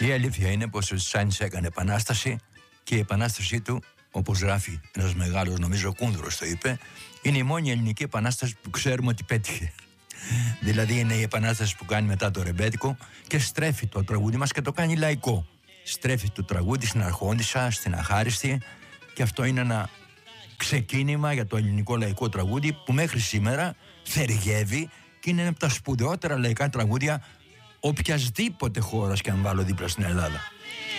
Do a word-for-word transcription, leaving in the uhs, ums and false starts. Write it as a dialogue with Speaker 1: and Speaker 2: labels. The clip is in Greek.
Speaker 1: Η αλήθεια είναι πως ο Τσάνης έκανε επανάσταση και η επανάστασή του, όπως γράφει ένας μεγάλος, νομίζω ο Κούνδρος το είπε, είναι η μόνη ελληνική επανάσταση που ξέρουμε ότι πέτυχε. Δηλαδή είναι η επανάσταση που κάνει μετά το ρεμπέτικο και στρέφει το τραγούδι μας και το κάνει λαϊκό. Στρέφει το τραγούδι στην Αρχόντισσα, στην Αχάριστη, και αυτό είναι ένα ξεκίνημα για το ελληνικό λαϊκό τραγούδι που μέχρι σήμερα θεριγεύει και είναι ένα από τα σπουδαιότερα λαϊκά τραγούδια οποιασδήποτε χώρας και αν βάλω δίπλα στην Ελλάδα.